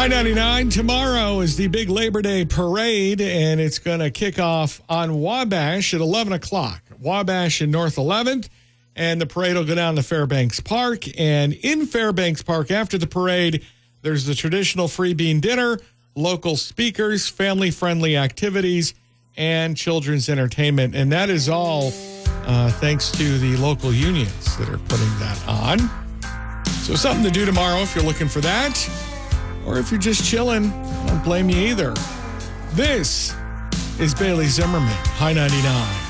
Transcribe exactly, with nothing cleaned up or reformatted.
I ninety-nine, tomorrow is the big Labor Day parade, and it's going to kick off on Wabash at eleven o'clock. Wabash in North eleventh, and the parade will go down to Fairbanks Park. And in Fairbanks Park, after the parade, there's the traditional free bean dinner, local speakers, family-friendly activities, and children's entertainment. And that is all uh, thanks to the local unions that are putting that on. So something to do tomorrow if you're looking for that. Or if you're just chilling, I don't blame you either. This is Bailey Zimmerman, High ninety-nine.